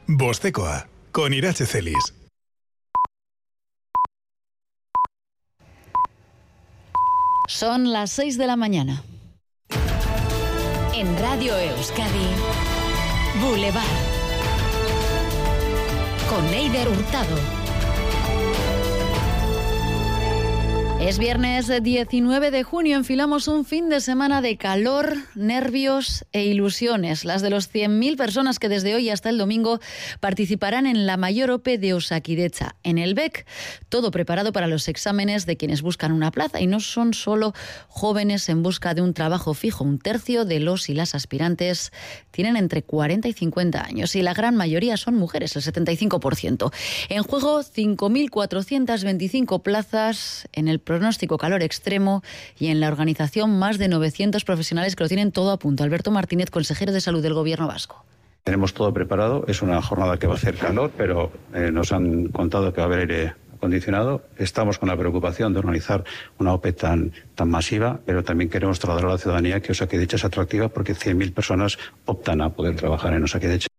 Bostekoa, con Irache Celis. Son las 6 de la mañana. En Radio Euskadi, Boulevard. Con Eider Hurtado. Es viernes 19 de junio, enfilamos un fin de semana de calor, nervios e ilusiones. Las de los 100.000 personas que desde hoy hasta el domingo participarán en la mayor OPE de Osakidetza, en el BEC. Todo preparado para los exámenes de quienes buscan una plaza, y no son solo jóvenes en busca de un trabajo fijo. Un tercio de los y las aspirantes tienen entre 40 y 50 años y la gran mayoría son mujeres, el 75%. En juego 5.425 plazas en el pronóstico calor extremo y en la organización más de 900 profesionales que lo tienen todo a punto. Alberto Martínez, consejero de Salud del Gobierno vasco. Tenemos todo preparado, es una jornada que va a hacer calor, pero nos han contado que va a haber aire acondicionado. Estamos con la preocupación de organizar una OPE tan masiva, pero también queremos trasladar a la ciudadanía que Osakidetza es atractiva porque 100.000 personas optan a poder trabajar en Osakidetza.